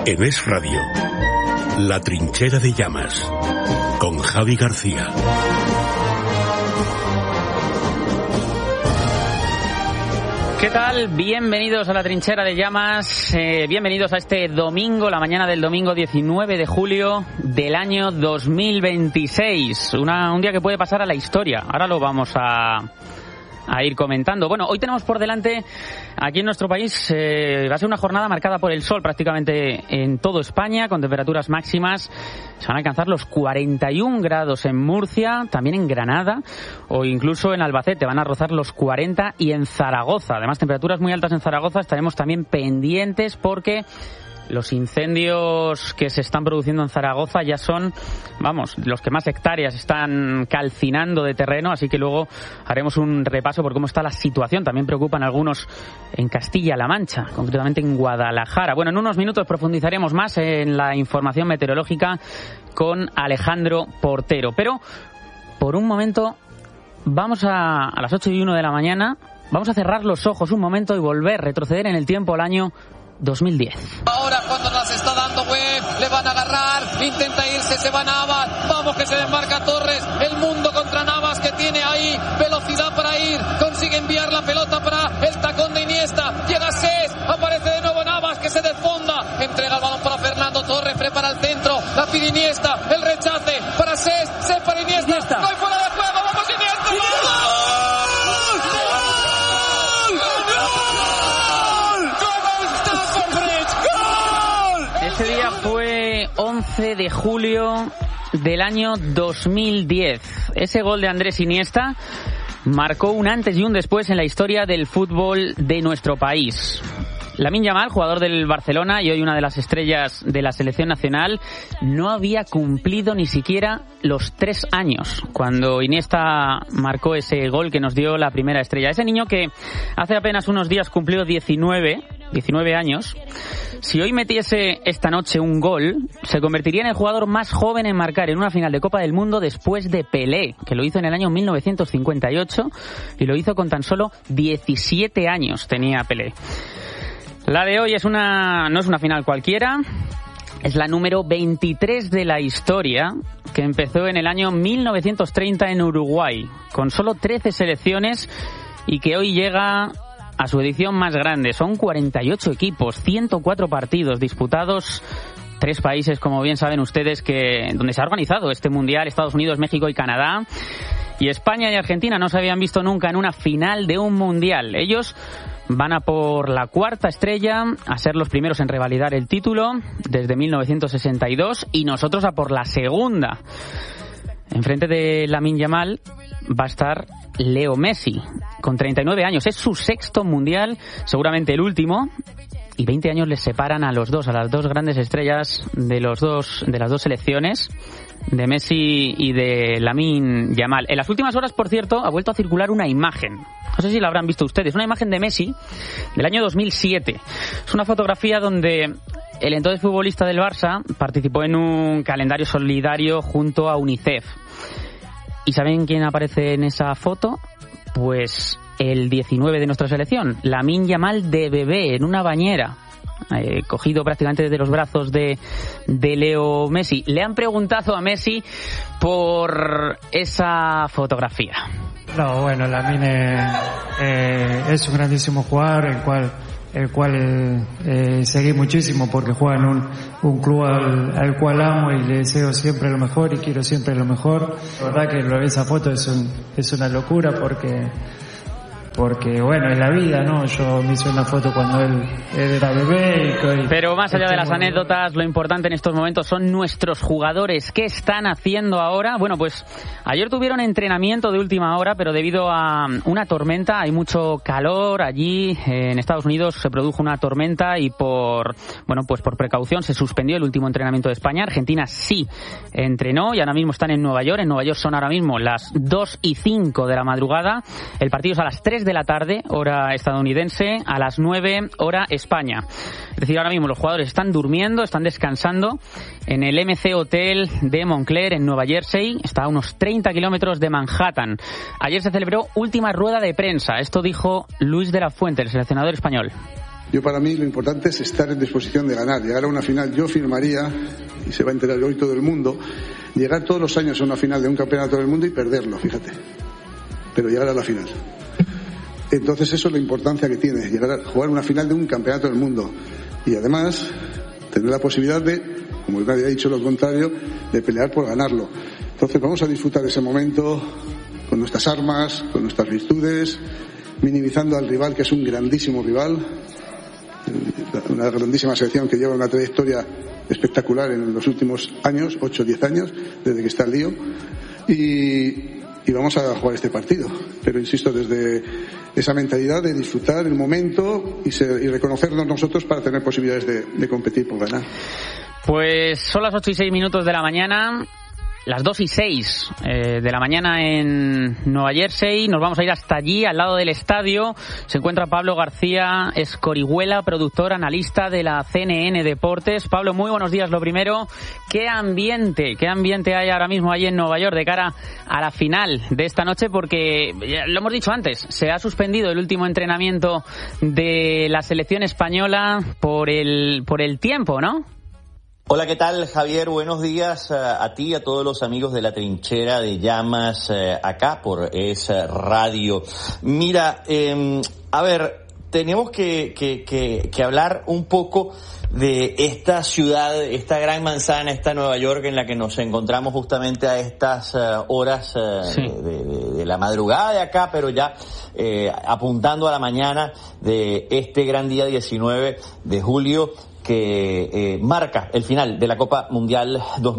En Es Radio, La Trinchera de Llamas, con Javi García. ¿Qué tal? Bienvenidos a La Trinchera de Llamas, bienvenidos a este domingo, la mañana del domingo 19 de julio del año 2026. Un día que puede pasar a la historia. Ahora lo vamos a ir comentando. Bueno, hoy tenemos por delante, aquí en nuestro país, va a ser una jornada marcada por el sol prácticamente en todo España, con temperaturas máximas. Se van a alcanzar los 41 grados en Murcia, también en Granada o incluso en Albacete. Van a rozar los 40 y en Zaragoza. Además, temperaturas muy altas en Zaragoza. Estaremos también pendientes porque los incendios que se están produciendo en Zaragoza ya son, los que más hectáreas están calcinando de terreno, así que luego haremos un repaso por cómo está la situación. También preocupan algunos en Castilla-La Mancha, concretamente en Guadalajara. Bueno, en unos minutos profundizaremos más en la información meteorológica con Alejandro Portero. Pero, por un momento, vamos a las 8:01 de la mañana, vamos a cerrar los ojos un momento y retroceder en el tiempo al año 2010. Ahora cuando las está dando Webb, le van a agarrar, intenta irse, se va Navas, vamos que se desmarca Torres, el mundo contra Navas que tiene ahí velocidad para ir, consigue enviar la pelota para el tacón de Iniesta, llega Cés, aparece de nuevo Navas que se desfonda, entrega el balón para Fernando Torres, prepara el centro, la pide Iniesta, el rechace para Cés para Iniesta, gol fuera de juego, vamos Iniesta, ¡gol! Ese día fue 11 de julio del año 2010. Ese gol de Andrés Iniesta marcó un antes y un después en la historia del fútbol de nuestro país. Lamine Yamal, jugador del Barcelona y hoy una de las estrellas de la selección nacional, no había cumplido ni siquiera los 3 años cuando Iniesta marcó ese gol que nos dio la primera estrella. Ese niño que hace apenas unos días cumplió 19 años, si hoy metiese esta noche un gol, se convertiría en el jugador más joven en marcar en una final de Copa del Mundo después de Pelé, que lo hizo en el año 1958 y lo hizo con tan solo 17 años tenía Pelé. La de hoy no es una final cualquiera, es la número 23 de la historia, que empezó en el año 1930 en Uruguay, con solo 13 selecciones y que hoy llega a su edición más grande. Son 48 equipos, 104 partidos disputados, 3 países, como bien saben ustedes, donde se ha organizado este Mundial: Estados Unidos, México y Canadá. Y España y Argentina no se habían visto nunca en una final de un Mundial. Ellos van a por la 4ª estrella, a ser los primeros en revalidar el título desde 1962, y nosotros a por la 2ª. Enfrente de Lamine Yamal va a estar Leo Messi, con 39 años. Es su 6º Mundial, seguramente el último, y 20 años les separan a las dos grandes estrellas de las dos selecciones, de Messi y de Lamine Yamal. En las últimas horas, por cierto, ha vuelto a circular una imagen. No sé si la habrán visto ustedes. Una imagen de Messi del año 2007. Es una fotografía donde el entonces futbolista del Barça participó en un calendario solidario junto a UNICEF. ¿Y saben quién aparece en esa foto? Pues el 19 de nuestra selección, Lamine Yamal de bebé en una bañera, cogido prácticamente desde los brazos de Leo Messi. Le han preguntado a Messi por esa fotografía. No, bueno, Lamine es un grandísimo jugador, el cual seguí muchísimo porque juega en un club al cual amo y le deseo siempre lo mejor y quiero siempre lo mejor. La verdad que esa foto es una locura porque bueno, en la vida, ¿no? Yo me hice una foto cuando él era bebé. Pero más allá de las anécdotas, lo importante en estos momentos son nuestros jugadores. ¿Qué están haciendo ahora? Bueno, pues ayer tuvieron entrenamiento de última hora, pero debido a una tormenta, hay mucho calor allí. En Estados Unidos se produjo una tormenta y por precaución se suspendió el último entrenamiento de España. Argentina sí entrenó y ahora mismo están en Nueva York. En Nueva York son ahora mismo las 2:05 de la madrugada. El partido es a las 3 de la tarde, hora estadounidense, a las 9, hora España. Es decir, ahora mismo los jugadores están durmiendo, están descansando en el MC Hotel de Montclair, en Nueva Jersey. Está a unos 30 kilómetros de Manhattan. Ayer se celebró última rueda de prensa. Esto dijo Luis de la Fuente, el seleccionador español. Para mí lo importante es estar en disposición de ganar, llegar a una final. Yo firmaría, y se va a enterar hoy todo el mundo, llegar todos los años a una final de un campeonato del mundo y perderlo, fíjate, pero llegar a la final. Entonces eso es la importancia que tiene, llegar a jugar una final de un campeonato del mundo y además tener la posibilidad de, como nadie ha dicho lo contrario, de pelear por ganarlo. Entonces vamos a disfrutar ese momento con nuestras armas, con nuestras virtudes, minimizando al rival, que es un grandísimo rival, una grandísima selección que lleva una trayectoria espectacular en los últimos años, 8 o 10 años, desde que está el lío, y vamos a jugar este partido, pero insisto, desde esa mentalidad de disfrutar el momento y reconocernos nosotros para tener posibilidades de competir por ganar. Pues son las 8:06 de la mañana, las 2:06 de la mañana en Nueva Jersey. Nos vamos a ir hasta allí, al lado del estadio. Se encuentra Pablo García Escorihuela, productor, analista de la CNN Deportes. Pablo, muy buenos días. Lo primero, ¿qué ambiente hay ahora mismo allí en Nueva York de cara a la final de esta noche? Porque, lo hemos dicho antes, se ha suspendido el último entrenamiento de la selección española por el tiempo, ¿no? Hola, ¿qué tal, Javier? Buenos días a ti y a todos los amigos de la Trinchera de Llamas acá por Es Radio. Mira, a ver, tenemos que hablar un poco de esta ciudad, esta gran manzana, esta Nueva York en la que nos encontramos justamente a estas horas de la madrugada de acá, pero ya apuntando a la mañana de este gran día 19 de julio, que marca el final de la Copa Mundial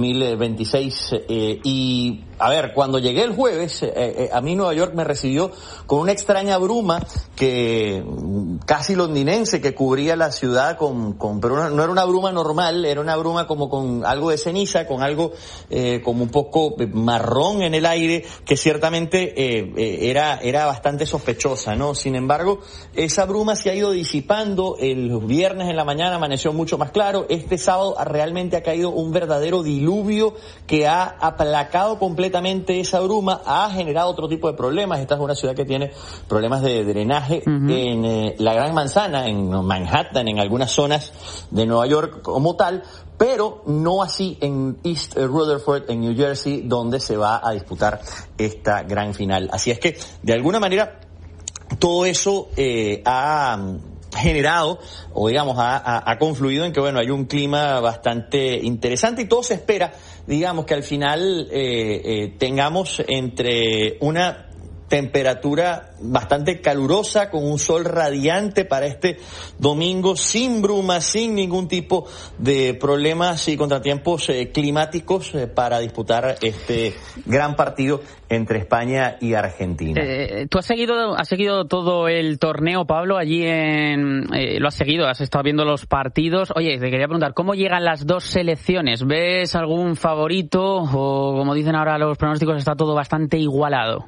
2026. Y, a ver, cuando llegué el jueves, a mí Nueva York me recibió con una extraña bruma que casi londinense que cubría la ciudad pero no era una bruma normal, era una bruma como con algo de ceniza, con algo como un poco marrón en el aire, que ciertamente era bastante sospechosa, ¿no? Sin embargo, esa bruma se ha ido disipando. El viernes en la mañana amaneció mucho más claro. Este sábado realmente ha caído un verdadero diluvio que ha aplacado completamente esa bruma, ha generado otro tipo de problemas. Esta es una ciudad que tiene problemas de drenaje en la Gran Manzana, en Manhattan, en algunas zonas de Nueva York como tal, pero no así en East Rutherford, en New Jersey, donde se va a disputar esta gran final. Así es que, de alguna manera, todo eso ha generado, o digamos, ha confluido en que, bueno, hay un clima bastante interesante y todo se espera, digamos, que al final tengamos entre una temperatura bastante calurosa, con un sol radiante para este domingo, sin bruma, sin ningún tipo de problemas y contratiempos climáticos para disputar este gran partido entre España y Argentina. ¿Tú has seguido todo el torneo, Pablo, allí lo has seguido, has estado viendo los partidos? Oye, te quería preguntar, ¿cómo llegan las dos selecciones? ¿Ves algún favorito o, como dicen ahora los pronósticos, está todo bastante igualado?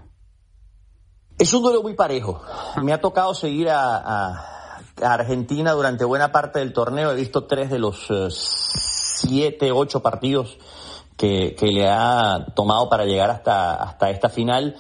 Es un duelo muy parejo. Me ha tocado seguir a Argentina durante buena parte del torneo. He visto 3 de los 7, 8 partidos que le ha tomado para llegar hasta esta final.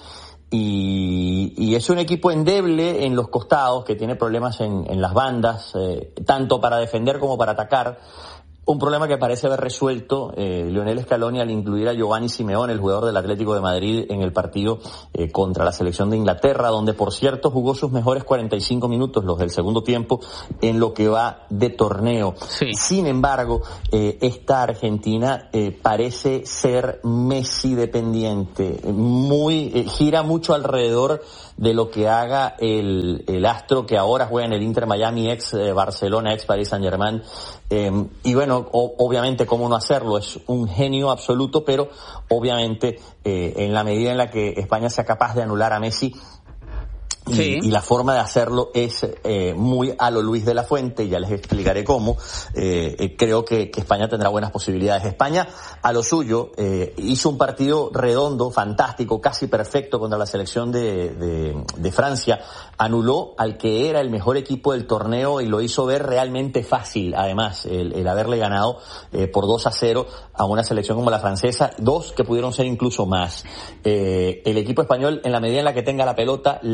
Y es un equipo endeble en los costados, que tiene problemas en las bandas, tanto para defender como para atacar. Un problema que parece haber resuelto Lionel Scaloni al incluir a Giovanni Simeone, el jugador del Atlético de Madrid, en el partido contra la selección de Inglaterra, donde, por cierto, jugó sus mejores 45 minutos, los del segundo tiempo, en lo que va de torneo. Sí. Sin embargo, esta Argentina parece ser Messi dependiente. Gira mucho alrededor de lo que haga el astro que ahora juega en el Inter Miami, ex Barcelona, ex Paris Saint-Germain. Y bueno, obviamente, cómo no hacerlo, es un genio absoluto, pero obviamente en la medida en la que España sea capaz de anular a Messi, Sí. Y la forma de hacerlo es muy a lo Luis de la Fuente, y ya les explicaré cómo. Creo que España tendrá buenas posibilidades. España, a lo suyo, hizo un partido redondo, fantástico, casi perfecto contra la selección de Francia. Anuló al que era el mejor equipo del torneo y lo hizo ver realmente fácil, además, el haberle ganado por 2-0 a una selección como la francesa, 2 que pudieron ser incluso más. El equipo español, en la medida en la que tenga la pelota, la sostiene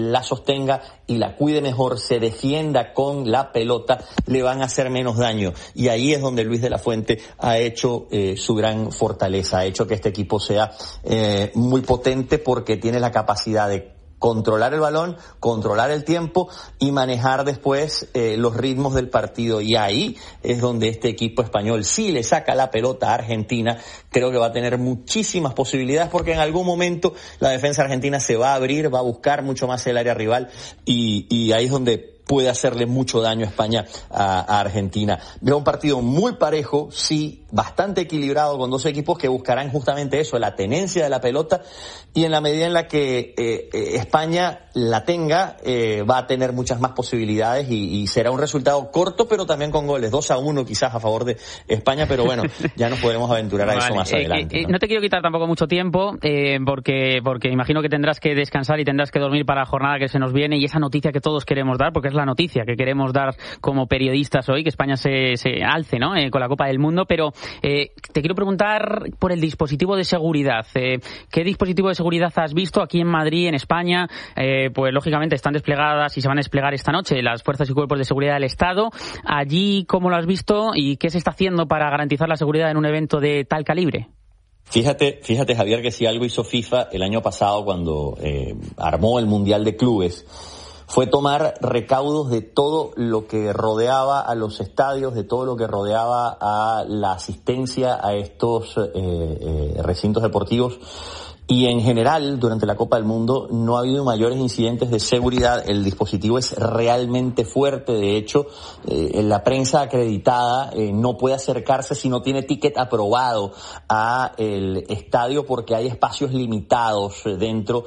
sostenga y la cuide mejor, se defienda con la pelota, le van a hacer menos daño. Y ahí es donde Luis de la Fuente ha hecho su gran fortaleza, ha hecho que este equipo sea muy potente porque tiene la capacidad de controlar el balón, controlar el tiempo y manejar después los ritmos del partido. Y ahí es donde este equipo español, si le saca la pelota a Argentina, creo que va a tener muchísimas posibilidades, porque en algún momento la defensa argentina se va a abrir, va a buscar mucho más el área rival y ahí es donde puede hacerle mucho daño a España a Argentina. Veo un partido muy parejo, sí, bastante equilibrado, con dos equipos que buscarán justamente eso, la tenencia de la pelota, y en la medida en la que España la tenga, va a tener muchas más posibilidades y será un resultado corto, pero también con goles, 2-1 quizás a favor de España, pero bueno, ya nos podremos aventurar a eso más adelante. No te quiero quitar tampoco mucho tiempo, porque imagino que tendrás que descansar y tendrás que dormir para la jornada que se nos viene, y esa noticia que todos queremos dar, porque es la noticia que queremos dar como periodistas hoy, que España se alce, ¿no? Con la Copa del Mundo, pero te quiero preguntar por el dispositivo de seguridad. ¿Qué dispositivo de seguridad has visto aquí en Madrid, en España? Pues lógicamente están desplegadas y se van a desplegar esta noche las fuerzas y cuerpos de seguridad del Estado. Allí, ¿cómo lo has visto y qué se está haciendo para garantizar la seguridad en un evento de tal calibre? Fíjate, Javier, que si algo hizo FIFA el año pasado cuando armó el Mundial de Clubes, fue tomar recaudos de todo lo que rodeaba a los estadios, de todo lo que rodeaba a la asistencia a estos recintos deportivos. Y en general, durante la Copa del Mundo, no ha habido mayores incidentes de seguridad. El dispositivo es realmente fuerte. De hecho, la prensa acreditada no puede acercarse si no tiene ticket aprobado a el estadio, porque hay espacios limitados dentro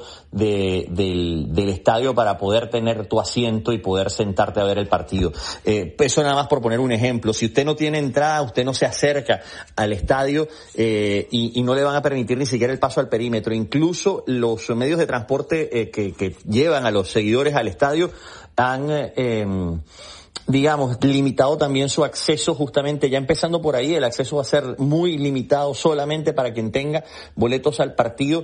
del estadio para poder tener tu asiento y poder sentarte a ver el partido. Eso nada más por poner un ejemplo. Si usted no tiene entrada, usted no se acerca al estadio y no le van a permitir ni siquiera el paso al perímetro. Incluso los medios de transporte que llevan a los seguidores al estadio han limitado también su acceso, justamente ya empezando por ahí. El acceso va a ser muy limitado solamente para quien tenga boletos al partido.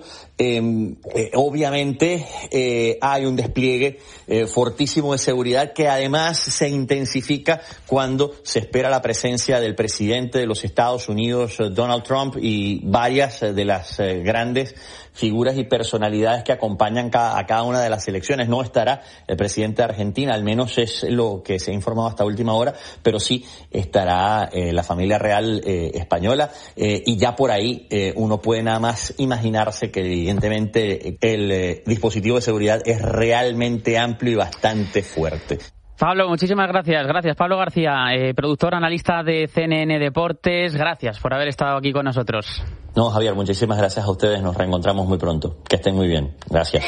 Obviamente hay un despliegue fortísimo de seguridad que además se intensifica cuando se espera la presencia del presidente de los Estados Unidos, Donald Trump, y varias de las grandes figuras y personalidades que acompañan a cada una de las elecciones. No estará el presidente de Argentina, al menos es lo que se ha informado hasta última hora, pero sí estará la familia real española, y ya por ahí uno puede nada más imaginarse que evidentemente el dispositivo de seguridad es realmente amplio y bastante fuerte. Pablo, muchísimas gracias. Gracias, Pablo García, productor, analista de CNN Deportes. Gracias por haber estado aquí con nosotros. No, Javier, muchísimas gracias a ustedes. Nos reencontramos muy pronto. Que estén muy bien. Gracias.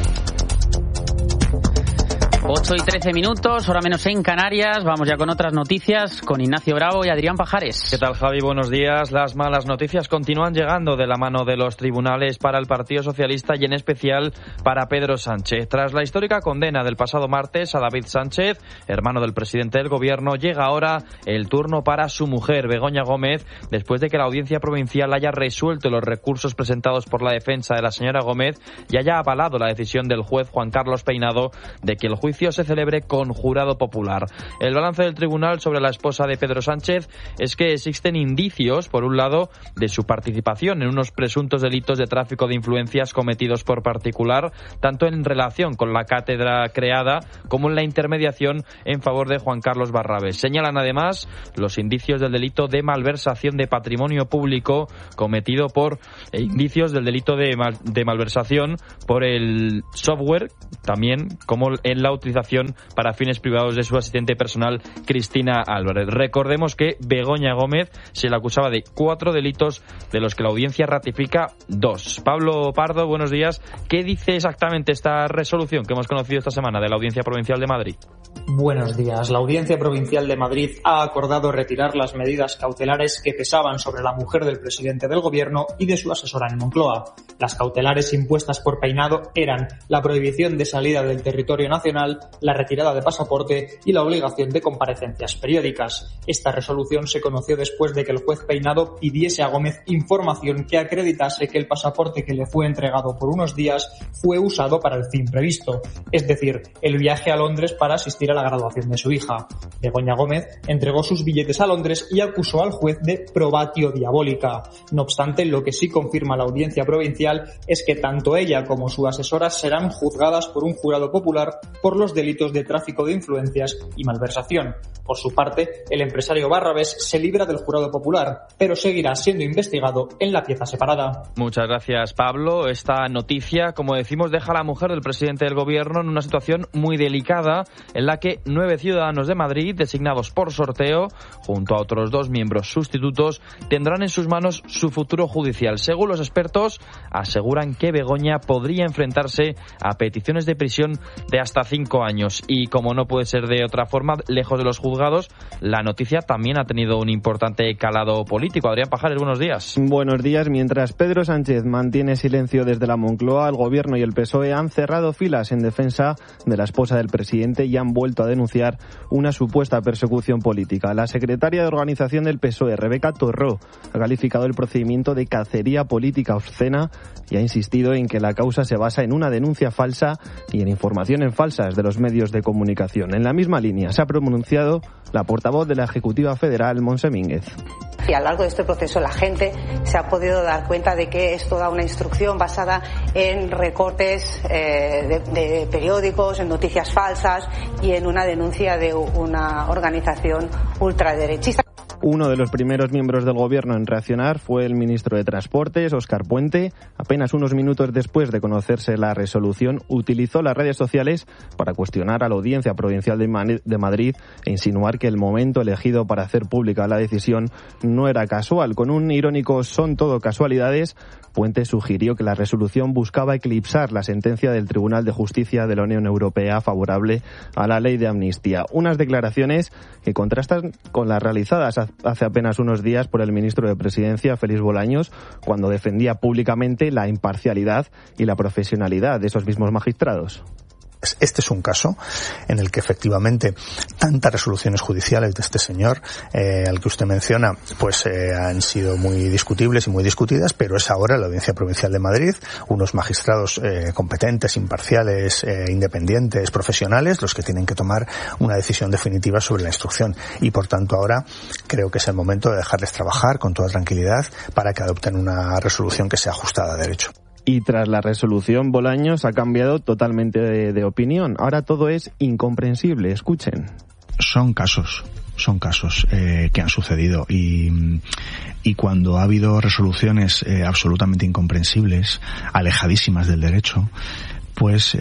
8:13, hora menos en Canarias. Vamos ya con otras noticias, con Ignacio Bravo y Adrián Pajares. ¿Qué tal, Javi? Buenos días. Las malas noticias continúan llegando de la mano de los tribunales para el Partido Socialista y en especial para Pedro Sánchez. Tras la histórica condena del pasado martes a David Sánchez, hermano del presidente del gobierno, llega ahora el turno para su mujer, Begoña Gómez, después de que la Audiencia Provincial haya resuelto los recursos presentados por la defensa de la señora Gómez y haya avalado la decisión del juez Juan Carlos Peinado de que el juicio se celebre con jurado popular. El balance del tribunal sobre la esposa de Pedro Sánchez es que existen indicios, por un lado, de su participación en unos presuntos delitos de tráfico de influencias cometidos por particular, tanto en relación con la cátedra creada como en la intermediación en favor de Juan Carlos Barrabés. Señalan además los indicios del delito de malversación de patrimonio público cometido por indicios del delito de malversación por el software, también como en la utilización para fines privados de su asistente personal Cristina Álvarez. Recordemos que Begoña Gómez se le acusaba de 4 delitos, de los que la audiencia ratifica 2. Pablo Pardo, buenos días. ¿Qué dice exactamente esta resolución que hemos conocido esta semana de la Audiencia Provincial de Madrid? Buenos días. La Audiencia Provincial de Madrid ha acordado retirar las medidas cautelares que pesaban sobre la mujer del presidente del gobierno y de su asesora en Moncloa. Las cautelares impuestas por Peinado eran la prohibición de salida del territorio nacional provincial, la retirada de pasaporte y la obligación de comparecencias periódicas. Esta resolución se conoció después de que el juez Peinado pidiese a Gómez información que acreditase que el pasaporte que le fue entregado por unos días fue usado para el fin previsto, es decir, el viaje a Londres para asistir a la graduación de su hija. Begoña Gómez entregó sus billetes a Londres y acusó al juez de probatio diabólica. No obstante, lo que sí confirma la audiencia provincial es que tanto ella como su asesora serán juzgadas por un jurado popular por los delitos de tráfico de influencias y malversación. Por su parte, el empresario Barrabés se libra del jurado popular, pero seguirá siendo investigado en la pieza separada. Muchas gracias, Pablo. Esta noticia, como decimos, deja a la mujer del presidente del gobierno en una situación muy delicada en la que 9 ciudadanos de Madrid, designados por sorteo, junto a otros 2 miembros sustitutos, tendrán en sus manos su futuro judicial. Según los expertos, aseguran que Begoña podría enfrentarse a peticiones de prisión de hasta 5 años. Y como no puede ser de otra forma, lejos de los juzgados, la noticia también ha tenido un importante calado político. Adrián Pajares, buenos días. Buenos días. Mientras Pedro Sánchez mantiene silencio desde la Moncloa, el Gobierno y el PSOE han cerrado filas en defensa de la esposa del presidente y han vuelto a denunciar una supuesta persecución política. La secretaria de Organización del PSOE, Rebeca Torró, ha calificado el procedimiento de cacería política obscena y ha insistido en que la causa se basa en una denuncia falsa y en informaciones falsas de los medios de comunicación. En la misma línea se ha pronunciado la portavoz de la Ejecutiva Federal, Montse Mínguez. Y a lo largo de este proceso la gente se ha podido dar cuenta de que es toda una instrucción basada en recortes de periódicos, en noticias falsas y en una denuncia de una organización ultraderechista. Uno de los primeros miembros del Gobierno en reaccionar fue el ministro de Transportes, Óscar Puente. Apenas unos minutos después de conocerse la resolución, utilizó las redes sociales para cuestionar a la Audiencia Provincial de Madrid e insinuar que el momento elegido para hacer pública la decisión no era casual. Con un irónico "son todo casualidades", Puente sugirió que la resolución buscaba eclipsar la sentencia del Tribunal de Justicia de la Unión Europea favorable a la ley de amnistía. Unas declaraciones que contrastan con las realizadas hace apenas unos días por el ministro de Presidencia, Félix Bolaños, cuando defendía públicamente la imparcialidad y la profesionalidad de esos mismos magistrados. Este es un caso en el que efectivamente tantas resoluciones judiciales de este señor al que usted menciona pues han sido muy discutibles y muy discutidas, pero es ahora la Audiencia Provincial de Madrid, unos magistrados competentes, imparciales, independientes, profesionales, los que tienen que tomar una decisión definitiva sobre la instrucción, y por tanto ahora creo que es el momento de dejarles trabajar con toda tranquilidad para que adopten una resolución que sea ajustada a derecho. Y tras la resolución, Bolaños ha cambiado totalmente de opinión. Ahora todo es incomprensible. Escuchen. Son casos que han sucedido y cuando ha habido resoluciones absolutamente incomprensibles, alejadísimas del derecho, pues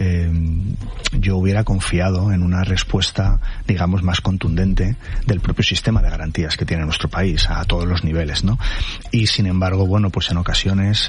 yo hubiera confiado en una respuesta, digamos, más contundente del propio sistema de garantías que tiene nuestro país a todos los niveles, ¿no? Y sin embargo, bueno, pues en ocasiones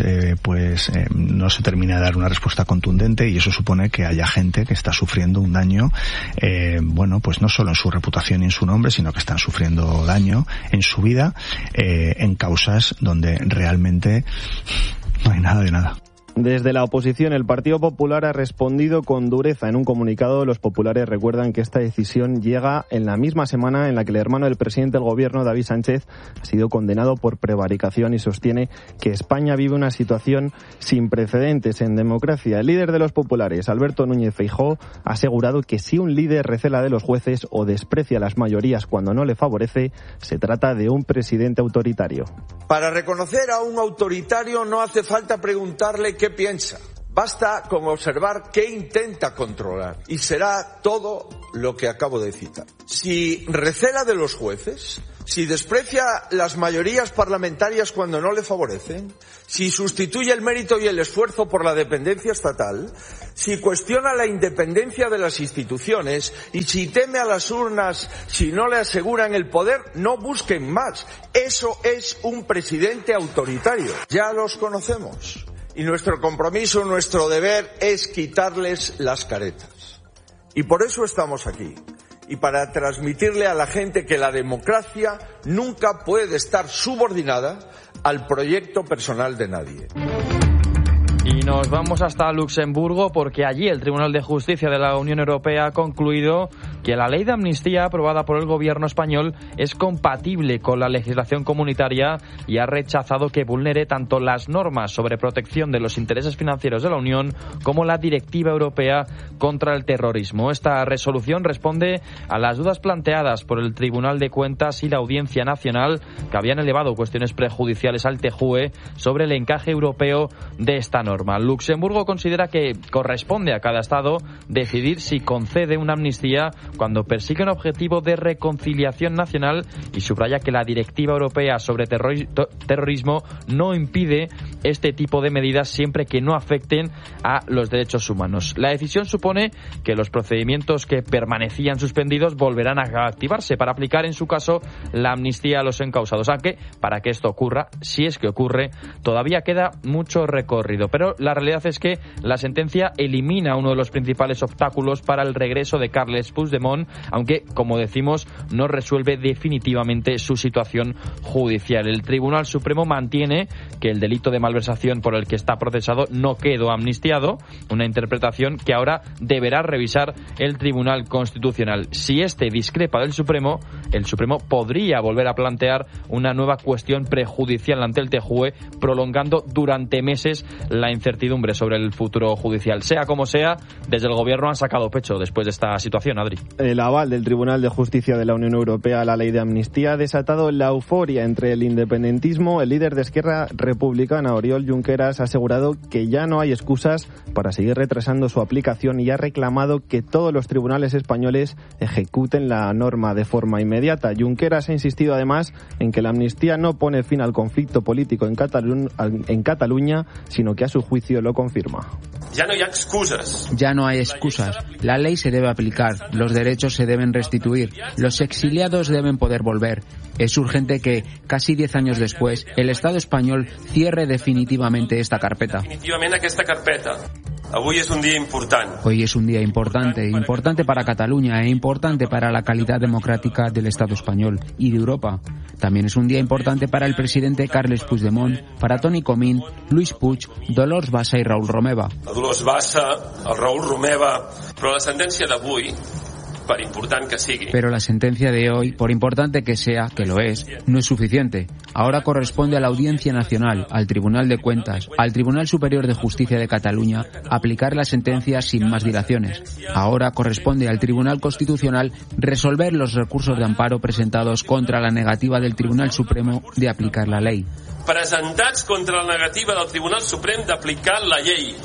no se termina de dar una respuesta contundente, y eso supone que haya gente que está sufriendo un daño, pues no solo en su reputación y en su nombre, sino que están sufriendo daño en su vida, en causas donde realmente no hay nada de nada. Desde la oposición, el Partido Popular ha respondido con dureza. En un comunicado, los populares recuerdan que esta decisión llega en la misma semana en la que el hermano del presidente del Gobierno, David Sánchez, ha sido condenado por prevaricación, y sostiene que España vive una situación sin precedentes en democracia. El líder de los populares, Alberto Núñez Feijóo, ha asegurado que si un líder recela de los jueces o desprecia las mayorías cuando no le favorece, se trata de un presidente autoritario. Para reconocer a un autoritario no hace falta preguntarle qué piensa. Basta con observar qué intenta controlar, y será todo lo que acabo de citar. Si recela de los jueces, si desprecia las mayorías parlamentarias cuando no le favorecen, si sustituye el mérito y el esfuerzo por la dependencia estatal, si cuestiona la independencia de las instituciones y si teme a las urnas si no le aseguran el poder, no busquen más. Eso es un presidente autoritario. Ya los conocemos. Y nuestro compromiso, nuestro deber es quitarles las caretas. Y por eso estamos aquí. Y para transmitirle a la gente que la democracia nunca puede estar subordinada al proyecto personal de nadie. Y nos vamos hasta Luxemburgo porque allí el Tribunal de Justicia de la Unión Europea ha concluido que la ley de amnistía aprobada por el gobierno español es compatible con la legislación comunitaria y ha rechazado que vulnere tanto las normas sobre protección de los intereses financieros de la Unión como la Directiva Europea contra el terrorismo. Esta resolución responde a las dudas planteadas por el Tribunal de Cuentas y la Audiencia Nacional, que habían elevado cuestiones prejudiciales al TJUE sobre el encaje europeo de esta norma. Luxemburgo considera que corresponde a cada Estado decidir si concede una amnistía cuando persigue un objetivo de reconciliación nacional y subraya que la Directiva Europea sobre terrorismo no impide este tipo de medidas siempre que no afecten a los derechos humanos. La decisión supone que los procedimientos que permanecían suspendidos volverán a activarse para aplicar en su caso la amnistía a los encausados, aunque para que esto ocurra, si es que ocurre, todavía queda mucho recorrido. Pero la realidad es que la sentencia elimina uno de los principales obstáculos para el regreso de Carles Puigdemont, aunque, como decimos, no resuelve definitivamente su situación judicial. El Tribunal Supremo mantiene que el delito de malversación por el que está procesado no quedó amnistiado, una interpretación que ahora deberá revisar el Tribunal Constitucional. Si este discrepa del Supremo, el Supremo podría volver a plantear una nueva cuestión prejudicial ante el TJUE, prolongando durante meses la incertidumbre sobre el futuro judicial. Sea como sea, desde el gobierno han sacado pecho después de esta situación, Adri. El aval del Tribunal de Justicia de la Unión Europea a la ley de amnistía ha desatado la euforia entre el independentismo. El líder de Esquerra Republicana, Oriol Junqueras, ha asegurado que ya no hay excusas para seguir retrasando su aplicación y ha reclamado que todos los tribunales españoles ejecuten la norma de forma inmediata. Junqueras ha insistido además en que la amnistía no pone fin al conflicto político en Cataluña, sino que a su juicio lo confirma. Ya no hay excusas. Ya no hay excusas. La ley se debe aplicar, los derechos se deben restituir, los exiliados deben poder volver. Es urgente que, casi 10 años después, el Estado español cierre definitivamente esta carpeta. Definitivamente esta carpeta. Hoy es un día importante. Hoy es un día importante para Cataluña e importante para la calidad democrática del Estado español y de Europa. También es un día importante para el presidente Carles Puigdemont, para Toni Comín, Luis Puig, Dolors Bassa y Raül Romeva. Dolors Bassa, el Raül Romeva, però la sentència d'avui, per important que sigui. Pero la sentencia de hoy, por importante que sea, que lo es, no es suficiente. Ahora corresponde a la Audiencia Nacional, al Tribunal de Cuentas, al Tribunal Superior de Justicia de Cataluña, aplicar la sentencia sin más dilaciones. Ahora corresponde al Tribunal Constitucional resolver los recursos de amparo presentados contra la negativa del Tribunal Supremo de aplicar la ley. Presentats contra la negativa del Tribunal Suprem d'aplicar la llei.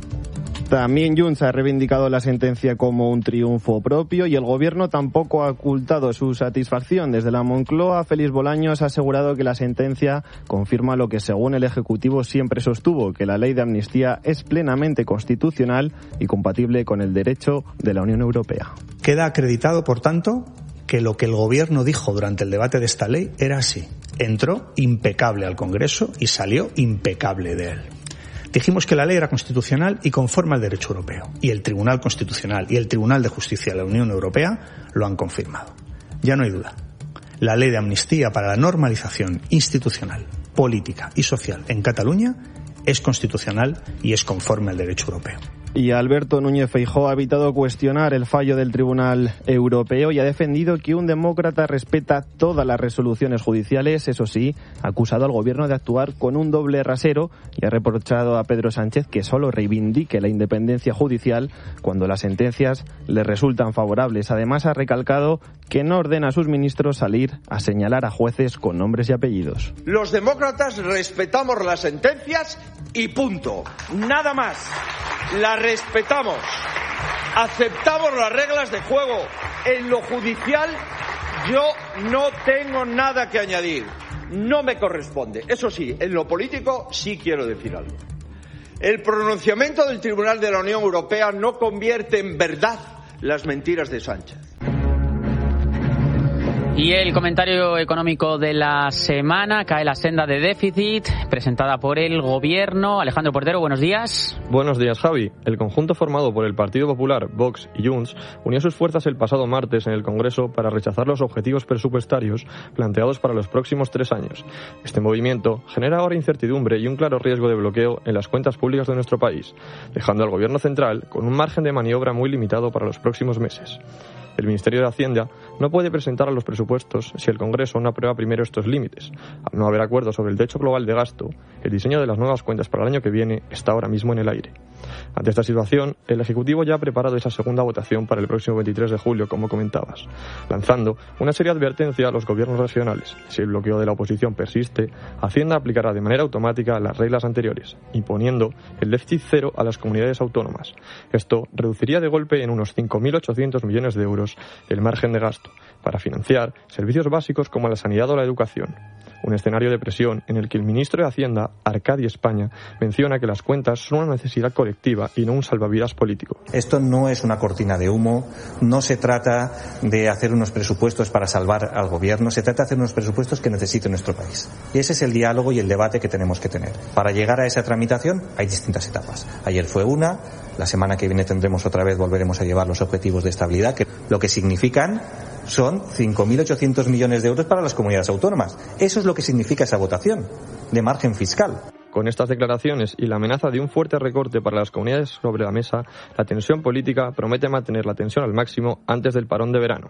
También Junts ha reivindicado la sentencia como un triunfo propio y el gobierno tampoco ha ocultado su satisfacción. Desde la Moncloa, Félix Bolaños ha asegurado que la sentencia confirma lo que según el Ejecutivo siempre sostuvo, que la ley de amnistía es plenamente constitucional y compatible con el derecho de la Unión Europea. Queda acreditado, por tanto, que lo que el gobierno dijo durante el debate de esta ley era así. Entró impecable al Congreso y salió impecable de él. Dijimos que la ley era constitucional y conforme al derecho europeo. Y el Tribunal Constitucional y el Tribunal de Justicia de la Unión Europea lo han confirmado. Ya no hay duda. La ley de amnistía para la normalización institucional, política y social en Cataluña es constitucional y es conforme al derecho europeo. Y Alberto Núñez Feijóo ha evitado cuestionar el fallo del Tribunal Europeo y ha defendido que un demócrata respeta todas las resoluciones judiciales. Eso sí, ha acusado al gobierno de actuar con un doble rasero y ha reprochado a Pedro Sánchez que solo reivindique la independencia judicial cuando las sentencias le resultan favorables. Además, ha recalcado que no ordena a sus ministros salir a señalar a jueces con nombres y apellidos. Los demócratas respetamos las sentencias y punto. Nada más. Las respetamos. Aceptamos las reglas de juego. En lo judicial yo no tengo nada que añadir. No me corresponde. Eso sí, en lo político sí quiero decir algo. El pronunciamiento del Tribunal de la Unión Europea no convierte en verdad las mentiras de Sánchez. Y el comentario económico de la semana: cae la senda de déficit presentada por el Gobierno. Alejandro Portero, buenos días. Buenos días, Javi. El conjunto formado por el Partido Popular, Vox y Junts unió sus fuerzas el pasado martes en el Congreso para rechazar los objetivos presupuestarios planteados para los próximos 3 años. Este movimiento genera ahora incertidumbre y un claro riesgo de bloqueo en las cuentas públicas de nuestro país, dejando al Gobierno central con un margen de maniobra muy limitado para los próximos meses. El Ministerio de Hacienda no puede presentar a los presupuestos si el Congreso no aprueba primero estos límites. Al no haber acuerdo sobre el techo global de gasto, el diseño de las nuevas cuentas para el año que viene está ahora mismo en el aire. Ante esta situación, el Ejecutivo ya ha preparado esa segunda votación para el próximo 23 de julio, como comentabas, lanzando una seria advertencia a los gobiernos regionales. Si el bloqueo de la oposición persiste, Hacienda aplicará de manera automática las reglas anteriores, imponiendo el déficit cero a las comunidades autónomas. Esto reduciría de golpe en unos 5.800 millones de euros el margen de gasto para financiar servicios básicos como la sanidad o la educación. Un escenario de presión en el que el ministro de Hacienda, Arcadi España, menciona que las cuentas son una necesidad colectiva y no un salvavidas político. Esto no es una cortina de humo, no se trata de hacer unos presupuestos para salvar al gobierno, se trata de hacer unos presupuestos que necesite nuestro país. Y ese es el diálogo y el debate que tenemos que tener. Para llegar a esa tramitación hay distintas etapas. Ayer fue una, la semana que viene volveremos a llevar los objetivos de estabilidad, que lo que significan son 5.800 millones de euros para las comunidades autónomas. Eso es lo que significa esa votación de margen fiscal. Con estas declaraciones y la amenaza de un fuerte recorte para las comunidades sobre la mesa, la tensión política promete mantener la tensión al máximo antes del parón de verano.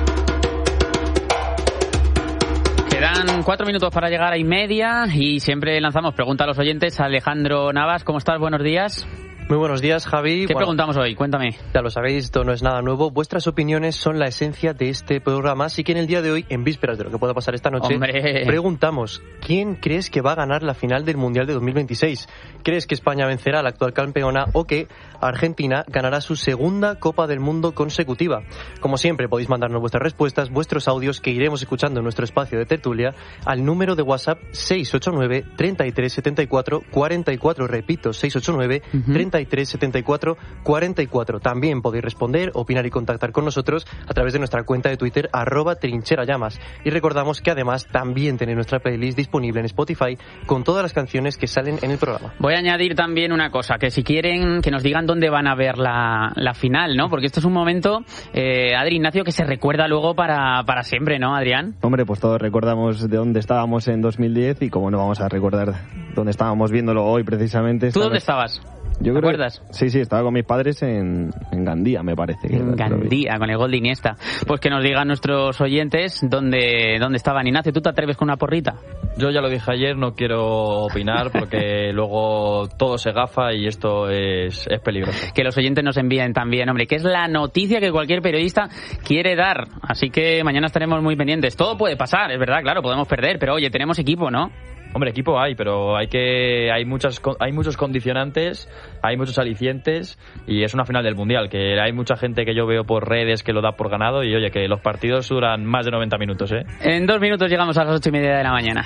Quedan 4 minutos para llegar a 1:30 y siempre lanzamos preguntas a los oyentes. Alejandro Navas, ¿cómo estás? Buenos días. Muy buenos días, Javi. ¿Qué preguntamos hoy? Cuéntame. Ya lo sabéis, esto no es nada nuevo. Vuestras opiniones son la esencia de este programa, así que en el día de hoy, en vísperas de lo que pueda pasar esta noche, preguntamos: ¿quién crees que va a ganar la final del Mundial de 2026? ¿Crees que España vencerá a la actual campeona o que Argentina ganará su segunda Copa del Mundo consecutiva? Como siempre, podéis mandarnos vuestras respuestas, vuestros audios, que iremos escuchando en nuestro espacio de tertulia, al número de WhatsApp 689 33 74 44. Repito, 689 33 74 44. También podéis responder, opinar y contactar con nosotros a través de nuestra cuenta de Twitter @trincherallamas. Y recordamos que además también tenéis nuestra playlist disponible en Spotify con todas las canciones que salen en el programa. Voy a añadir también una cosa, que si quieren que nos digan dónde van a ver la final, ¿no? Porque esto es un momento, Adri, Ignacio, que se recuerda luego para siempre, ¿no, Adrián? Hombre, pues todos recordamos de dónde estábamos en 2010 y cómo no vamos a recordar dónde estábamos viéndolo hoy precisamente. ¿Tú dónde estabas? ¿Te acuerdas? Sí, estaba con mis padres en Gandía, me parece. En Gandía, con el gol de Iniesta. Pues que nos digan nuestros oyentes dónde estaban. Ignacio, ¿tú te atreves con una porrita? Yo ya lo dije ayer, no quiero opinar porque luego todo se gafa y esto es peligroso. Que los oyentes nos envíen también, hombre, que es la noticia que cualquier periodista quiere dar. Así que mañana estaremos muy pendientes. Todo puede pasar, es verdad, claro, podemos perder, pero oye, tenemos equipo, ¿no? Hombre, equipo hay, pero hay muchos condicionantes, hay muchos alicientes y es una final del Mundial, que hay mucha gente que yo veo por redes que lo da por ganado y oye, que los partidos duran más de 90 minutos, ¿eh? En 2 minutos llegamos a las 8:30 de la mañana.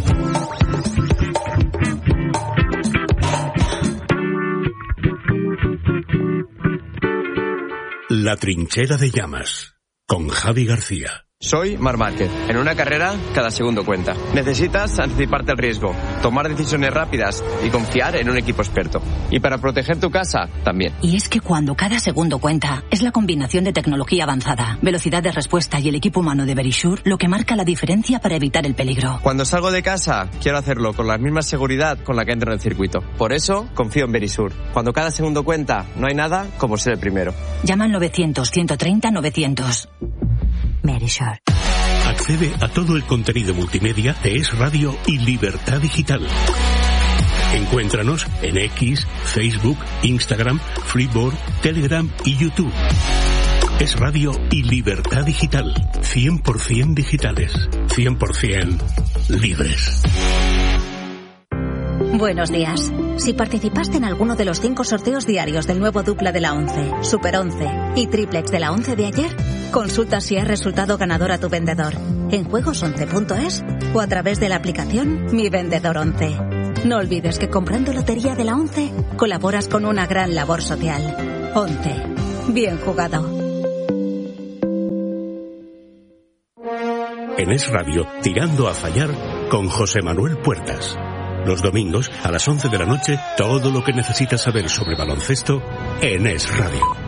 La trinchera de llamas, con Javi García. Soy Marc Márquez. En una carrera, cada segundo cuenta. Necesitas anticiparte al riesgo, tomar decisiones rápidas y confiar en un equipo experto. Y para proteger tu casa, también. Y es que cuando cada segundo cuenta, es la combinación de tecnología avanzada, velocidad de respuesta y el equipo humano de Verisure lo que marca la diferencia para evitar el peligro. Cuando salgo de casa, quiero hacerlo con la misma seguridad con la que entro en el circuito. Por eso, confío en Verisure. Cuando cada segundo cuenta, no hay nada como ser el primero. Llama al 900-130-900. Verisure. Accede a todo el contenido multimedia de Es Radio y Libertad Digital. Encuéntranos en X, Facebook, Instagram, Freeboard, Telegram y YouTube. Es Radio y Libertad Digital. 100% digitales. 100% libres. Buenos días. Si participaste en alguno de los 5 sorteos diarios del nuevo dupla de la 11, Super 11 y triplex de la 11 de ayer, consulta si has resultado ganador a tu vendedor en juegos11.es o a través de la aplicación Mi Vendedor 11. No olvides que comprando lotería de la 11 colaboras con una gran labor social. 11. Bien jugado. en Es Radio, Tirando a Fallar, con José Manuel Puertas. Los domingos, a las 11 de la noche, todo lo que necesitas saber sobre baloncesto en Es Radio.